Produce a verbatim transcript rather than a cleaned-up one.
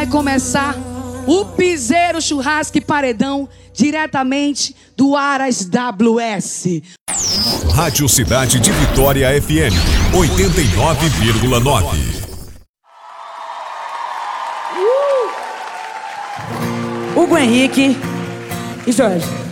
vai começar o Piseiro Churrasco e Paredão, diretamente do Aras W S. Rádio Cidade de Vitória F M, oitenta e nove vírgula nove. Hugo Henrique e Jorge.